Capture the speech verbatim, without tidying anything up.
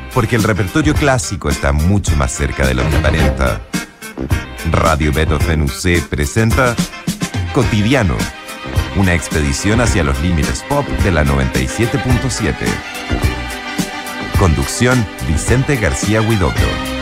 Porque el repertorio clásico está mucho más cerca de lo que aparenta. Radio Beethoven U C presenta Cotidiano, una expedición hacia los límites pop de la noventa y siete punto siete. Conducción: Vicente García Huidobro.